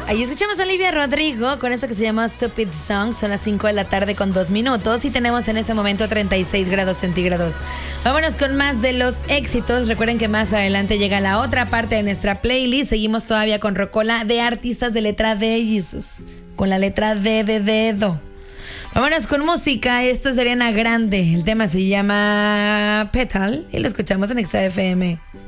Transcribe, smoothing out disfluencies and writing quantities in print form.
Ahí escuchamos a Olivia Rodrigo con esto que se llama Stupid Song. Son las 5 de la tarde con 2 minutos y tenemos en este momento 36 grados centígrados. Vámonos con más de los éxitos. Recuerden que más adelante llega la otra parte de nuestra playlist. Seguimos todavía con Rocola de artistas de letra D, Jesús. Con la letra D de dedo. Vámonos con música. Esto es Ariana Grande. El tema se llama Petal y lo escuchamos en XFM.